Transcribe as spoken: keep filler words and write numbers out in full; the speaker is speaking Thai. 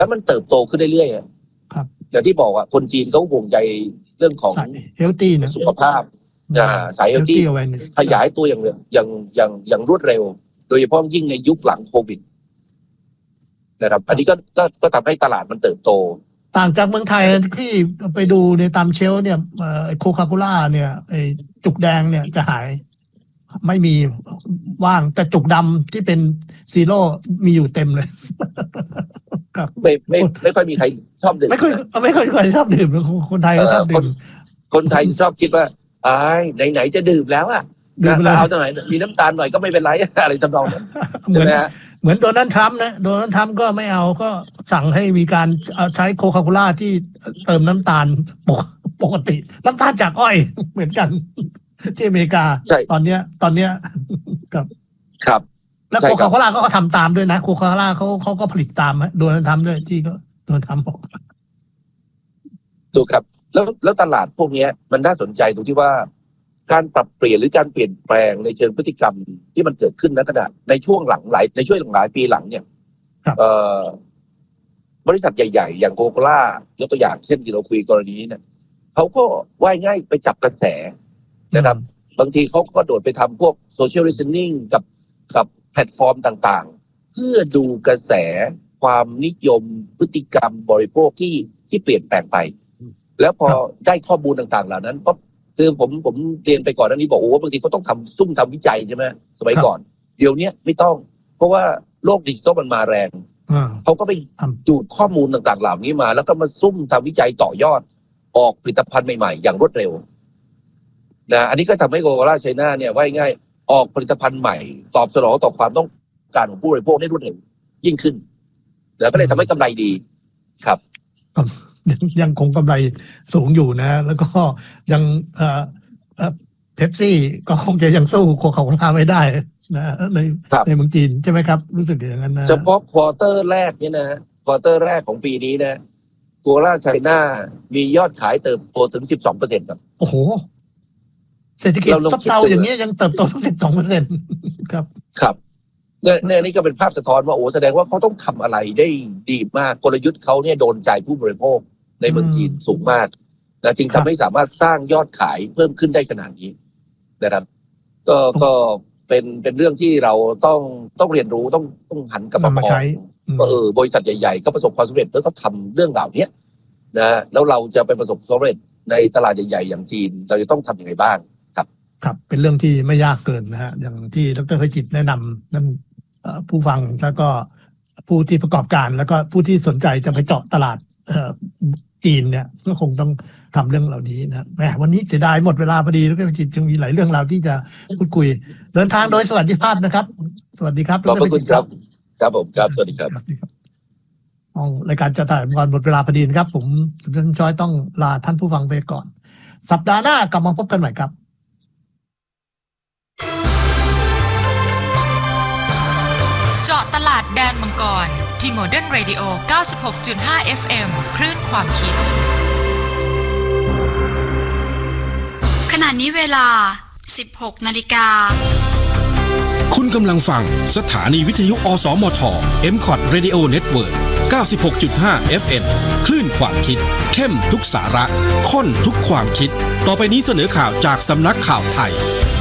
แล้วมันเติบโตขึ้นเรื่อยๆครับอย่างที่บอกอ่ะคนจีนเขาห่วงใยเรื่องของเฮลตี้นะสุขภาพอ่าสายเฮลตี้ขยายตัวอย่างอย่างอย่างอย่างรวดเร็วโดยเฉพาะยิ่งในยุคหลังโควิดนะครับอันนี้ก็ก็ก็ทำให้ตลาดมันเติบโตต่างจากเมืองไทยที่ไปดูในตามเชลเนี่ยโคคาโคล่าเนี่ยไอ้จุกแดงเนี่ยจะหายไม่มีว่างแต่จุกดำที่เป็นซีโร่มีอยู่เต็มเลยครับไม่ไม่ไม่ค่อยมีใครชอบดื่มไม่ค่อยไม่ค่อยใครชอบดื่มคนไทยก็ชอบดื่มคนไทยชอบคิดว่าอ้ายไหนๆจะดื่มแล้วอ่ะเอาตรงไหนมีน้ำตาลหน่อยก็ไม่เป็นไรอะไรทำนองนั้นเหมือนเหมือนโดนัลด์ทรัมป์นะโดนัลด์ทรัมป์ก็ไม่เอาก็สั่งให้มีการใช้โคคาโคล่าที่เติมน้ำตาลปกติน้ำตาลจากอ้อยเหมือนกันที่อเมริกาตอนเนี้ยตอนเนี้ยครับครับแล้วโคคาโคล่าก็ทำตามด้วยนะโคคาโคล่าเขาเขาก็ผลิตตามโดนัลด์ทรัมป์ด้วยที่ก็โดนัลด์ทรัมป์บอกถูกครับแล้วแล้วตลาดพวกนี้มันน่าสนใจตรงที่ว่าการปรับเปลี่ยนหรือการเปลี่ยนแปลงในเชิงพฤติกรรมที่มันเกิดขึ้นณขณะในช่วงหลังหลายในช่วงหลายปีหลังเนี่ยบริษัทใหญ่ๆอย่างโคคาโคล่ายกตัวอย่างเช่นที่เราคุยกรณีนี้เนี่ยเขาก็ว่ายง่ายไปจับกระแสนะครับบางทีเขาก็โดดไปทำพวกโซเชียลลิสติ้งกับกับแพลตฟอร์มต่างๆเพื่อดูกระแสความนิยมพฤติกรรมบริโภคที่ที่เปลี่ยนแปลงไปแล้วพอได้ข้อมูลต่างๆเหล่านั้นก็คือผมผมเรียนไปก่อนหน้านี้บอกโอ้บางทีเขาต้องทำซุ่มทำวิจัยใช่ไหมสมัยก่อนเดี๋ยวนี้ไม่ต้องเพราะว่าโลกดิจิตอลมันมาแรงเขาก็ไปจูดข้อมูลต่างๆเหล่านี้มาแล้วก็มาซุ่มทำวิจัยต่อยอดออกผลิตภัณฑ์ใหม่ๆอย่างรวดเร็วนะอันนี้ก็ทำให้โคคาโคล่าไชน่าเนี่ยว่าง่ายออกผลิตภัณฑ์ใหม่ตอบสนองต่อความต้องการของผู้บริโภคได้รวดเร็วยิ่งขึ้นแล้วก็เลยทำให้กำไรดีครับยังคงกำไรสูงอยู่นะแล้วก็ยังเอ่อเอ่อเป๊ปซี่ก็คงจะยังสู้โคคาโคล่าไม่ได้นะในในเมืองจีนใช่ไหมครับรู้สึกอย่างนั้นนะเฉพาะควอเตอร์แรกเนี่ยนะควอเตอร์แรกของปีนี้นะโคคาโคล่าไชน่ามียอดขายเติบโตถึง สิบสองเปอร์เซ็นต์ ครับโอ้โหเศรษฐกิจซบเซาอย่างนี้ยังเติบโตถึง สิบสองเปอร์เซ็นต์ ครับครับเนี่ยนี่ก็เป็นภาพสะท้อนว่าโอ้แสดงว่าเขาต้องทำอะไรได้ดีมากกลยุทธ์เขาเนี่ยโดนใจผู้บริโภคในเมืองจีนสูงมากนะจึงทำให้สามารถสร้างยอดขายเพิ่มขึ้นได้ขนาดนี้นะครับก็ก็เป็นเป็นเรื่องที่เราต้องต้องเรียนรู้ต้องต้องหันกลับมาใช้ว่าเออบริษัทใหญ่ๆก็ประสบความสำเร็จแล้วก็ทำเรื่องเหล่านี้นะแล้วเราจะไปประสบความสำเร็จในตลาดใหญ่ๆอย่างจีนเราจะต้องทำยังไงบ้างครับครับเป็นเรื่องที่ไม่ยากเกินนะฮะอย่างที่ดร.ไพจิตรแนะนำนั่นผู้ฟังแล้วก็ผู้ที่ประกอบการแล้วก็ผู้ที่สนใจจะไปเจาะตลาดจีนเนี่ยก็คงต้องทำเรื่องเหล่านี้นะแหมวันนี้เสียดายหมดเวลาพอดีแล้วก็จิตจึงมีหลายเรื่องราวที่จะพูดคุยเดินทางโดยสวัสดิภาพนะครับสวัสดีครับขอบคุณครับครับผมครับสวัสดีครับห้องรายการจะถ่ายก่อนหมดเวลาพอดีนะครับผมท่านจอยต้องลาท่านผู้ฟังไปก่อนสัปดาห์หน้ากลับมาพบกันใหม่ครับเจาะตลาดแดนมังกรที่ Modern Radio เก้าสิบหกจุดห้า เอฟ เอ็ม คลื่นความคิดขณะนี้เวลา สิบหกนาฬิกาคุณกำลังฟังสถานีวิทยุอสมท เอ็ม คอท Radio Network เก้าสิบหกจุดห้า เอฟ เอ็ม คลื่นความคิดเข้มทุกสาระข้นทุกความคิดต่อไปนี้เสนอข่าวจากสำนักข่าวไทย